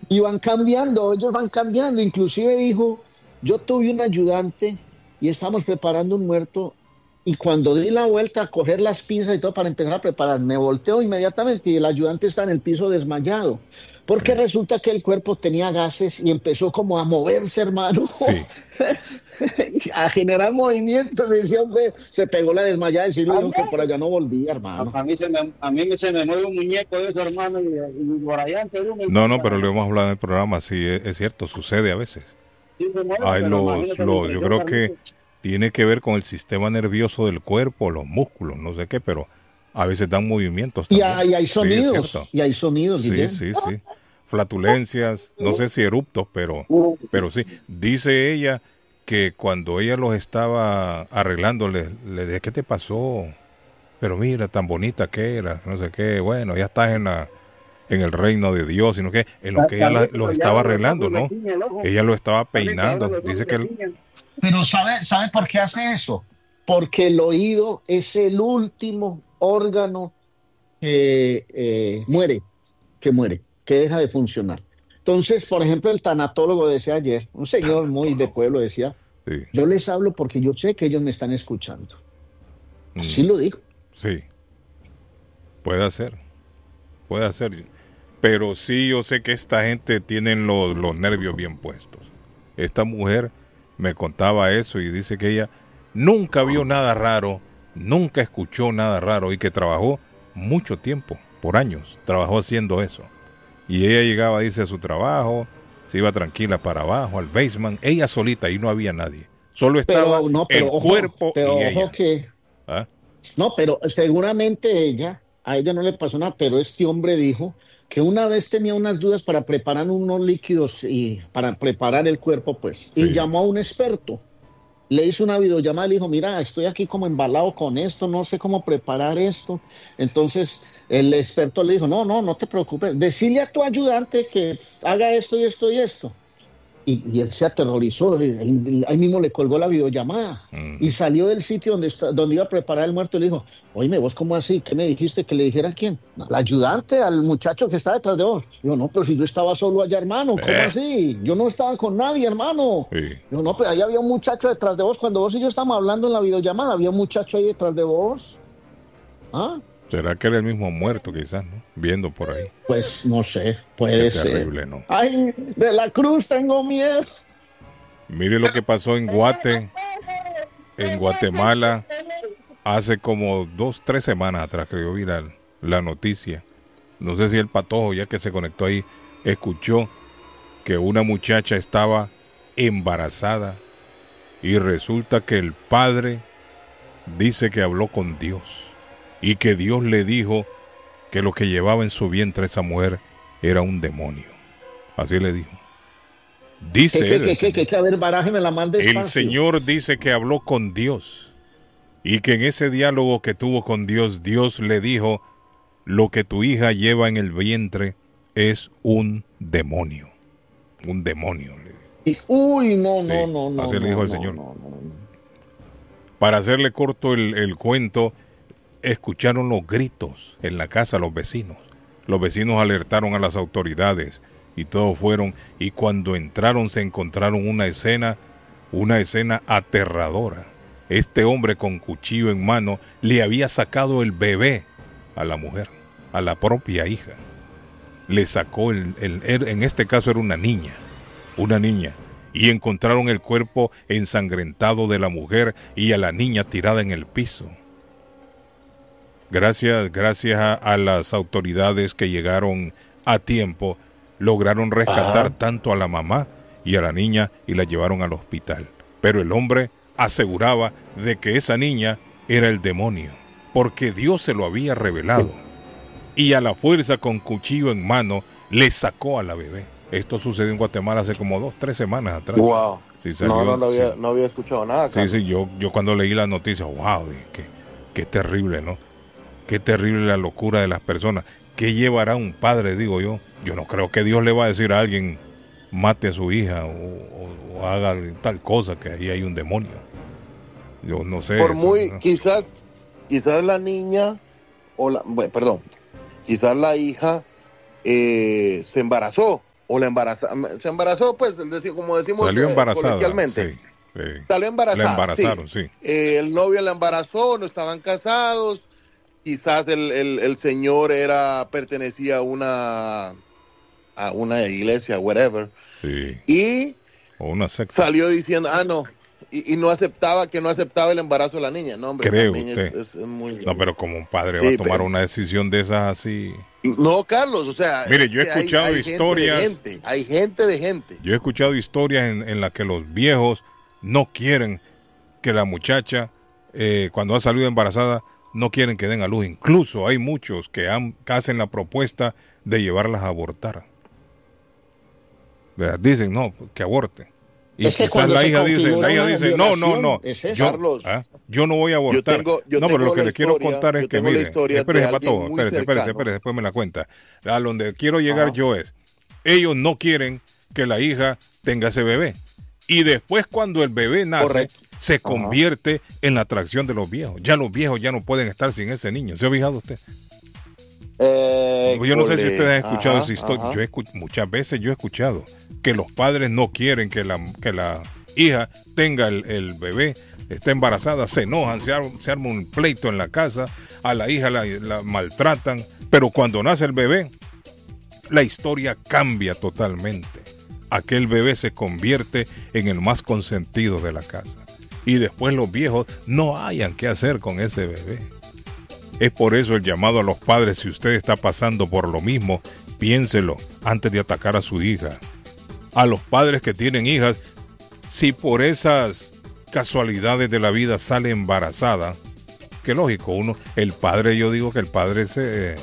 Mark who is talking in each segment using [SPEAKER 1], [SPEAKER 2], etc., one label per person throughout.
[SPEAKER 1] Y van cambiando, ellos van cambiando. Inclusive dijo, yo tuve un ayudante y estamos preparando un muerto y cuando di la vuelta a coger las pinzas y todo para empezar a preparar, me volteo inmediatamente y el ayudante está en el piso desmayado. Porque resulta que el cuerpo tenía gases y empezó como a moverse, hermano,
[SPEAKER 2] Sí.
[SPEAKER 1] a generar movimientos. Y ese hombre se pegó la desmayada y sí le
[SPEAKER 3] A
[SPEAKER 1] dijo
[SPEAKER 3] mí,
[SPEAKER 1] que por allá no volvía, hermano.
[SPEAKER 3] se me mueve un muñeco de eso, hermano, y por allá en Perú me
[SPEAKER 2] No,
[SPEAKER 3] dicen,
[SPEAKER 2] no, pero lo hemos hablado en el programa, sí, es cierto, sucede a veces.
[SPEAKER 3] sí se mueve,
[SPEAKER 2] Hay
[SPEAKER 3] pero imagínate la
[SPEAKER 2] yo
[SPEAKER 3] impresión,
[SPEAKER 2] creo que
[SPEAKER 3] Carlitos.
[SPEAKER 2] tiene que ver con el sistema nervioso del cuerpo, los músculos, no sé qué, pero a veces dan movimientos también.
[SPEAKER 1] Y hay
[SPEAKER 2] Sí, es cierto.
[SPEAKER 1] sonidos, y hay sonidos,
[SPEAKER 2] Sí,
[SPEAKER 1] Guillén.
[SPEAKER 2] sí, sí. Flatulencias, no sé si eruptos, pero sí. Dice ella que cuando ella los estaba arreglando, le dije, ¿qué te pasó? Pero mira, tan bonita que era, no sé qué, bueno, ya estás en el reino de Dios, sino que en lo que ella
[SPEAKER 3] Carlitos,
[SPEAKER 2] los
[SPEAKER 3] pero ya
[SPEAKER 2] estaba
[SPEAKER 3] abre los
[SPEAKER 2] arreglando,
[SPEAKER 3] ojos y le
[SPEAKER 2] ¿no?
[SPEAKER 3] tiñe el ojo.
[SPEAKER 2] Ella lo estaba
[SPEAKER 3] Carlitos, abre
[SPEAKER 2] peinando.
[SPEAKER 3] los ojos
[SPEAKER 2] Dice
[SPEAKER 3] y
[SPEAKER 2] que
[SPEAKER 3] le tiñe.
[SPEAKER 1] Pero ¿sabe por qué hace eso? Porque el oído es el último órgano que muere, que deja de funcionar. Entonces, por ejemplo, el tanatólogo decía ayer, un señor muy de
[SPEAKER 2] tanatólogo.
[SPEAKER 1] pueblo decía,
[SPEAKER 2] Sí.
[SPEAKER 1] yo les hablo porque yo sé que ellos me están escuchando. Así
[SPEAKER 2] Mm,
[SPEAKER 1] lo digo.
[SPEAKER 2] sí, puede ser, puede ser. Pero sí, yo sé que esta gente tiene los nervios bien puestos. Esta mujer me contaba eso y dice que ella nunca vio nada raro, nunca escuchó nada raro y que trabajó mucho tiempo, por años, trabajó haciendo eso. Y ella llegaba, dice, a su trabajo, se iba tranquila para abajo, al basement, ella solita y no había nadie. Solo estaba
[SPEAKER 1] Pero no,
[SPEAKER 2] el cuerpo
[SPEAKER 1] pero
[SPEAKER 2] y
[SPEAKER 1] ojo
[SPEAKER 2] ella.
[SPEAKER 1] que,
[SPEAKER 2] ¿Ah?
[SPEAKER 1] no, pero seguramente a ella no le pasó nada, pero este hombre dijo que una vez tenía unas dudas para preparar unos líquidos y para preparar el cuerpo, pues, y
[SPEAKER 2] Sí.
[SPEAKER 1] llamó a un experto. Le hizo una videollamada y le dijo, mira, estoy aquí como embalado con esto, no sé cómo preparar esto. Entonces el experto le dijo, no te preocupes, decile a tu ayudante que haga esto y esto y esto. Y él se aterrorizó, ahí mismo le colgó la videollamada y
[SPEAKER 2] Ujú.
[SPEAKER 1] salió del sitio donde iba a preparar el muerto y le dijo, oíme, ¿vos cómo así? ¿Qué me dijiste que le dijera a quién? Al ayudante, al muchacho que está detrás de vos. Digo, no, pero si yo estaba solo allá, hermano, ¿cómo
[SPEAKER 2] Eh,
[SPEAKER 1] así? Yo no estaba con nadie, hermano.
[SPEAKER 2] sí.
[SPEAKER 1] Digo, no, pero ahí había un muchacho detrás de vos. Cuando vos y yo estábamos hablando en la videollamada, había un muchacho ahí detrás de vos. ¿Ah?
[SPEAKER 2] ¿Será que era el mismo muerto quizás, no? Viendo por ahí.
[SPEAKER 1] Pues no sé,
[SPEAKER 2] Qué
[SPEAKER 1] puede ser.
[SPEAKER 2] terrible, ¿no?
[SPEAKER 1] Ay, de la cruz tengo miedo.
[SPEAKER 2] Mire lo que pasó en Guatemala, hace como 2, 3 semanas atrás que yo vi la noticia. No sé si el patojo, ya que se conectó ahí, escuchó que una muchacha estaba embarazada y resulta que el padre dice que habló con Dios y que Dios le dijo que lo que llevaba en su vientre esa mujer era un demonio. Así le dijo.
[SPEAKER 1] ¿Qué,
[SPEAKER 2] Dice
[SPEAKER 1] qué,
[SPEAKER 2] él, el
[SPEAKER 1] qué, qué,
[SPEAKER 2] Señor.
[SPEAKER 1] qué? A ver, barájeme la más
[SPEAKER 2] El
[SPEAKER 1] despacio.
[SPEAKER 2] Señor dice que habló con Dios y que en ese diálogo que tuvo con Dios, Dios le dijo, lo que tu hija lleva en el vientre es un demonio. Un demonio, le dijo.
[SPEAKER 1] Uy,
[SPEAKER 2] Sí, así le dijo el Señor.
[SPEAKER 1] no.
[SPEAKER 2] Para hacerle corto el cuento, escucharon los gritos en la casa los vecinos. Los vecinos alertaron a las autoridades y todos fueron, y cuando entraron se encontraron una escena aterradora. Este hombre con cuchillo en mano le había sacado el bebé a la mujer, a la propia hija. Le sacó en este caso era una niña, y encontraron el cuerpo ensangrentado de la mujer y a la niña tirada en el piso. Gracias a las autoridades que llegaron a tiempo, lograron rescatar
[SPEAKER 1] Ajá.
[SPEAKER 2] tanto a la mamá y a la niña y la llevaron al hospital. Pero el hombre aseguraba de que esa niña era el demonio, porque Dios se lo había revelado. Y a la fuerza con cuchillo en mano le sacó a la bebé. Esto sucedió en Guatemala hace como 2, 3 semanas atrás.
[SPEAKER 3] Wow.
[SPEAKER 2] Sí,
[SPEAKER 3] No,
[SPEAKER 2] salió, sí,
[SPEAKER 3] no había escuchado nada,
[SPEAKER 2] sí,
[SPEAKER 3] Carlos.
[SPEAKER 2] sí, yo cuando leí la noticia, wow, qué terrible, ¿no? Qué terrible la locura de las personas. ¿Qué llevará un padre, digo yo? Yo no creo que Dios le va a decir a alguien, mate a su hija o haga tal cosa, que ahí hay un demonio. Yo no sé.
[SPEAKER 3] Por
[SPEAKER 2] Eso,
[SPEAKER 3] muy,
[SPEAKER 2] ¿no?
[SPEAKER 3] quizás la niña, bueno, perdón, quizás la hija se embarazó
[SPEAKER 4] o la se embarazó, pues, como decimos
[SPEAKER 2] salió embarazada,
[SPEAKER 4] coloquialmente.
[SPEAKER 2] sí, sí.
[SPEAKER 4] Salió embarazada.
[SPEAKER 2] La embarazaron, sí.
[SPEAKER 4] El novio la embarazó, no estaban casados, quizás el señor pertenecía a una iglesia, whatever,
[SPEAKER 2] Sí.
[SPEAKER 4] y
[SPEAKER 2] O una secta.
[SPEAKER 4] salió diciendo, no, y no aceptaba el embarazo de la niña. No, hombre,
[SPEAKER 2] ¿Cree
[SPEAKER 4] también
[SPEAKER 2] usted?
[SPEAKER 4] es muy...
[SPEAKER 2] No, pero como un padre
[SPEAKER 4] Sí,
[SPEAKER 2] va a tomar
[SPEAKER 4] pero...
[SPEAKER 2] una decisión de esas así.
[SPEAKER 4] No, Carlos, o sea...
[SPEAKER 2] Mire, yo he escuchado
[SPEAKER 4] hay
[SPEAKER 2] historias...
[SPEAKER 4] hay gente de gente.
[SPEAKER 2] Yo he escuchado historias en las que los viejos no quieren que la muchacha, cuando ha salido embarazada, no quieren que den a luz. Incluso hay muchos que hacen la propuesta de llevarlas a abortar. ¿Verdad? Dicen, no, que aborte. Y
[SPEAKER 1] es que
[SPEAKER 2] quizás la hija dice, no,
[SPEAKER 1] Carlos,
[SPEAKER 2] yo no voy a abortar.
[SPEAKER 4] Yo
[SPEAKER 2] no, pero lo que le quiero
[SPEAKER 4] historia,
[SPEAKER 2] contar es que, mire, espérese, después me la cuenta. A donde quiero llegar yo es, ellos no quieren que la hija tenga ese bebé. Y después cuando el bebé nace, correcto, se convierte en la atracción de los viejos. Ya los viejos ya no pueden estar sin ese niño. ¿Se ha fijado usted? Yo no sé si ustedes han escuchado esa historia. Muchas veces yo he escuchado que los padres no quieren que la hija tenga el bebé, esté embarazada, se enojan, se arma un pleito en la casa, a la hija la maltratan, pero cuando nace el bebé, la historia cambia totalmente. Aquel bebé se convierte en el más consentido de la casa. Y después los viejos no hayan qué hacer con ese bebé. Es por eso el llamado a los padres: si usted está pasando por lo mismo, piénselo antes de atacar a su hija. A los padres que tienen hijas, si por esas casualidades de la vida sale embarazada, que lógico, yo digo que el padre se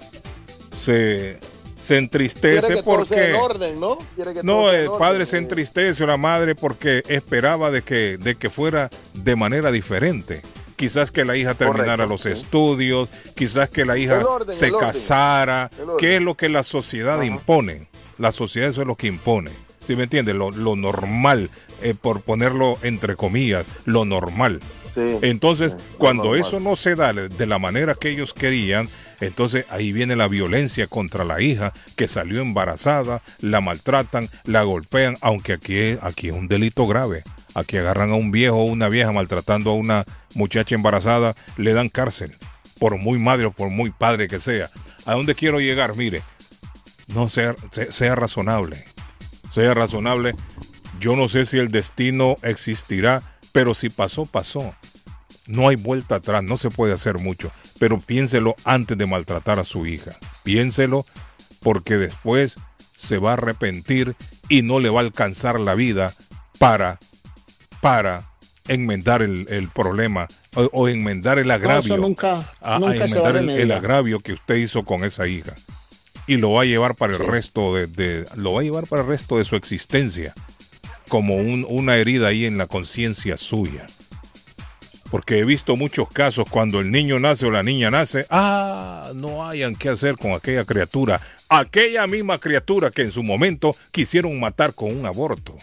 [SPEAKER 2] entristece
[SPEAKER 4] quiere que
[SPEAKER 2] porque
[SPEAKER 4] todo sea en orden, ¿no?
[SPEAKER 2] El padre se entristece o la madre porque esperaba de que fuera de manera diferente. Quizás que la hija terminara los estudios, quizás que la hija se casara, que es lo que la sociedad impone. La sociedad, eso es lo que impone. ¿Sí me entiendes? Lo normal, por ponerlo entre comillas, lo normal. Sí, entonces, cuando eso no se da de la manera que ellos querían, entonces ahí viene la violencia contra la hija que salió embarazada, la maltratan, la golpean, aunque aquí es un delito grave. Aquí agarran a un viejo o una vieja maltratando a una muchacha embarazada, le dan cárcel, por muy madre o por muy padre que sea. ¿A dónde quiero llegar? Mire, no sea razonable. Sea razonable. Yo no sé si el destino existirá, pero si pasó, pasó. No hay vuelta atrás, no se puede hacer mucho. Pero piénselo antes de maltratar a su hija. Piénselo, porque después se va a arrepentir y no le va a alcanzar la vida para enmendar el problema o enmendar el agravio.
[SPEAKER 1] No, nunca
[SPEAKER 2] enmendar el agravio que usted hizo con esa hija. Y lo va a llevar para el resto lo va a llevar para el resto de su existencia, como una herida ahí en la conciencia suya. Porque he visto muchos casos cuando el niño nace o la niña nace, no hayan qué hacer con aquella criatura, aquella misma criatura que en su momento quisieron matar con un aborto.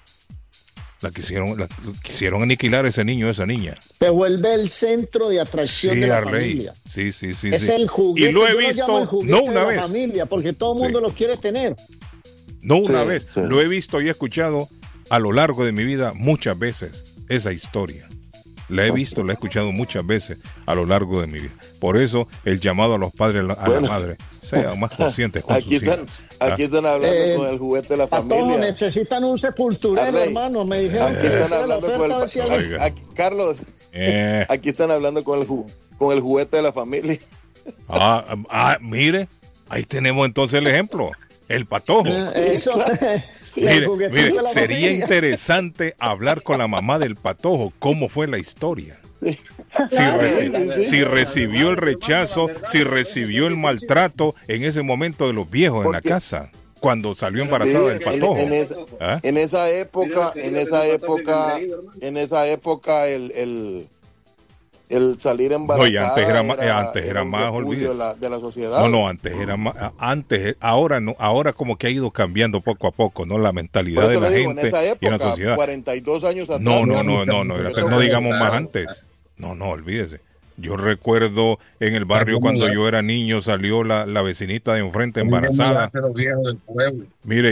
[SPEAKER 2] Quisieron aniquilar a ese niño o esa niña.
[SPEAKER 1] Se vuelve el centro de atracción de la familia.
[SPEAKER 2] Sí.
[SPEAKER 1] Es el juguete.
[SPEAKER 2] Y lo he visto, no una vez.
[SPEAKER 1] Familia, porque todo el mundo lo quiere tener.
[SPEAKER 2] No una vez. Sí. Lo he visto y he escuchado a lo largo de mi vida muchas veces esa historia. La he visto, la he escuchado muchas veces a lo largo de mi vida. Por eso el llamado a los padres, a la madre, sean más conscientes con sus hijos.
[SPEAKER 4] Aquí están hablando con el juguete de la familia.
[SPEAKER 1] Necesitan un sepulturero, hermano, me dijeron.
[SPEAKER 4] Aquí están hablando Carlos, aquí están hablando con el juguete de la familia.
[SPEAKER 2] Mire, ahí tenemos entonces el ejemplo, el patojo.
[SPEAKER 1] Eso.
[SPEAKER 2] Mire, sería interesante hablar con la mamá del patojo, cómo fue la historia. Si recibió el rechazo, si recibió el maltrato en ese momento de los viejos en la casa, cuando salió embarazada del patojo.
[SPEAKER 4] En esa época, el salir embarazada.
[SPEAKER 2] No, y antes era más olvidado
[SPEAKER 4] de la sociedad.
[SPEAKER 2] No, antes era más, ahora no, ahora como que ha ido cambiando poco a poco, ¿no? La mentalidad de la gente y en la sociedad.
[SPEAKER 4] 42 años atrás.
[SPEAKER 2] No digamos más antes. No, olvídese. Yo recuerdo en el barrio cuando yo era niño salió la vecinita de enfrente embarazada. Mire,